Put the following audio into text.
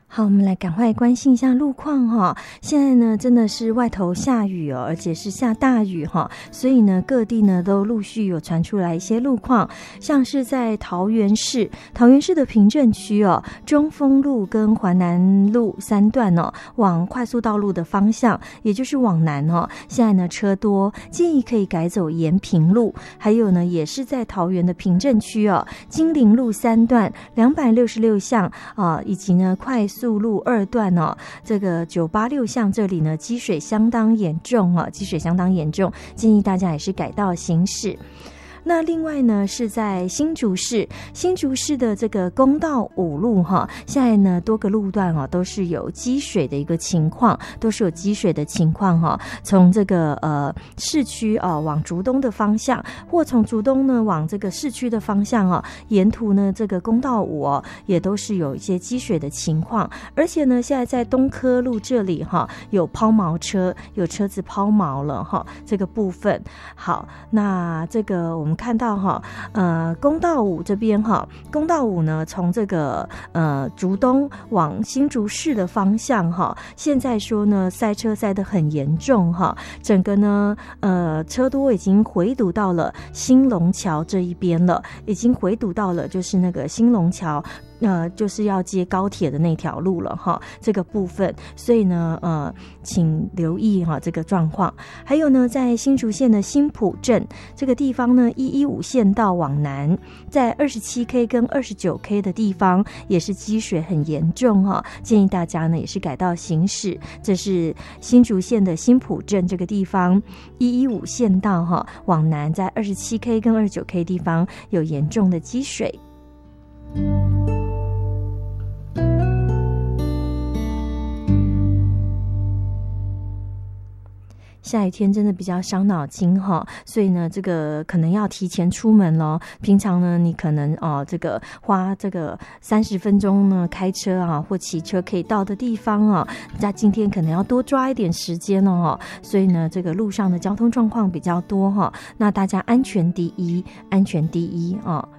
好，我们来赶快关心一下路况哈。现在呢，真的是外头下雨哦，而且是下大雨哈，所以呢，各地呢都陆续有传出来一些路况，像是在桃园市的平镇区哦，中丰路跟环南路3段哦，往快速道路的方向，也就是往南哦，现在呢车多，建议可以改走延平路。还有呢，也是在桃园的平镇区哦，金陵路3段266巷啊，以及呢快速路2段哦，这个986巷这里呢积水相当严重哦，建议大家也是改道行驶。那另外呢，是在新竹市的这个公道5路哈，现在呢多个路段都是有积水的一个情况，哈。从这个市区往竹东的方向，或从竹东呢往这个市区的方向沿途呢这个公道5也都是有一些积水的情况，而且呢现在在东科路这里有抛锚车，有车子抛锚了这个部分。好，那这个我们看到公道5这边公道5呢从这个竹东往新竹市的方向现在说呢塞车塞得很严重整个呢车多已经回堵到了兴隆桥这一边了，已经回堵到了就是那个兴隆桥就是要接高铁的那条路了这个部分，所以呢请留意这个状况。还有呢，在新竹县的新埔镇这个地方呢115县道往南，在 27K 跟 29K 的地方也是积水很严重建议大家呢也是改道行驶。这是新竹县的新埔镇这个地方115县道往南，在 27K 跟 29K 地方有严重的积水。下雨天真的比较伤脑筋所以呢这个可能要提前出门咯。平常呢你可能这个花这个30分钟呢开车或骑车可以到的地方那今天可能要多抓一点时间所以呢这个路上的交通状况比较多那大家安全第一